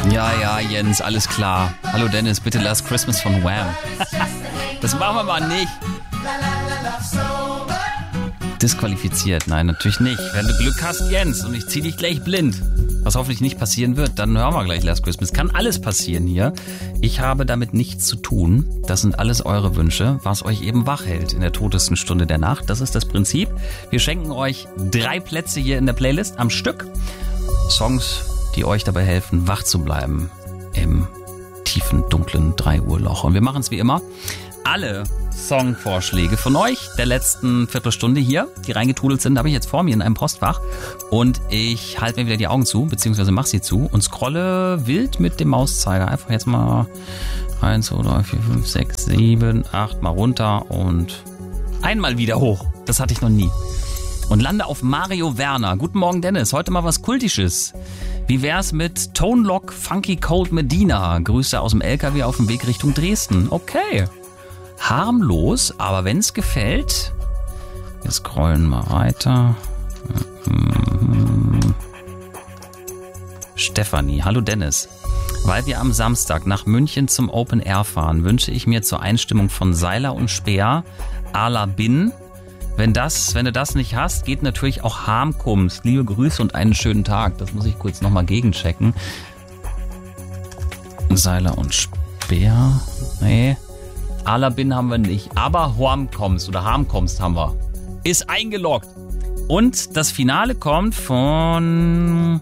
Ja, Jens, alles klar. Hallo Dennis, bitte Last Christmas von Wham. Das machen wir mal nicht. Disqualifiziert, nein, natürlich nicht. Wenn du Glück hast, Jens, und ich zieh dich gleich blind, was hoffentlich nicht passieren wird, dann hören wir gleich Last Christmas. Kann alles passieren hier. Ich habe damit nichts zu tun. Das sind alles eure Wünsche, was euch eben wach hält in der totesten Stunde der Nacht. Das ist das Prinzip. Wir schenken euch 3 Plätze hier in der Playlist am Stück. Songs, die euch dabei helfen, wach zu bleiben im tiefen, dunklen 3-Uhr-Loch. Und wir machen es wie immer. Alle Songvorschläge von euch der letzten Viertelstunde hier, die reingetrudelt sind, habe ich jetzt vor mir in einem Postfach. Und ich halte mir wieder die Augen zu, beziehungsweise mache sie zu und scrolle wild mit dem Mauszeiger. Einfach jetzt mal 1, 2, 3, 4, 5, 6, 7, 8 mal runter und einmal wieder hoch. Das hatte ich noch nie. Und lande auf Mario Werner. Guten Morgen, Dennis. Heute mal was Kultisches. Wie wär's mit Tone Loc Funky Cold Medina? Grüße aus dem LKW auf dem Weg Richtung Dresden. Okay. Harmlos, aber wenn's gefällt. Wir scrollen mal weiter. Stefanie. Hallo Dennis. Weil wir am Samstag nach München zum Open Air fahren, wünsche ich mir zur Einstimmung von Seiler und Speer à la Bin. Wenn du das nicht hast, geht natürlich auch Harmkunst. Liebe Grüße und einen schönen Tag. Das muss ich kurz nochmal gegenchecken. Seiler und Speer. Nee. Alabin haben wir nicht. Aber Harmkunst haben wir. Ist eingeloggt. Und das Finale kommt von...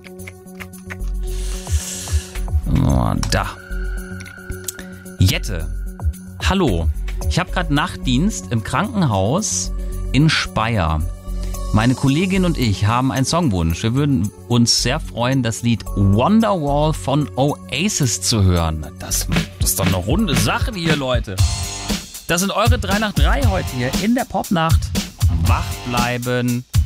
Oh, da. Jette. Hallo. Ich habe gerade Nachtdienst im Krankenhaus in Speyer. Meine Kollegin und ich haben einen Songwunsch. Wir würden uns sehr freuen, das Lied Wonderwall von Oasis zu hören. Das ist doch eine runde Sache hier, Leute. Das sind eure 3 nach 3 heute hier in der Popnacht. Wach bleiben.